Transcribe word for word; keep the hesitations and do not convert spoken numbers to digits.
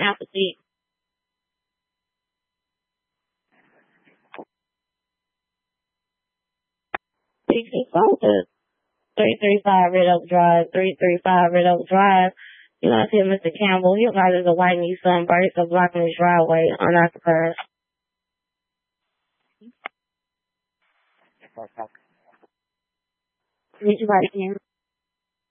have to see. Six six one three three five Red Oak Drive, three three five Red Oak Drive. You know, I see Mister Campbell. He rides a white Nissan Versa blocking his driveway unoccupied. Did you write it down?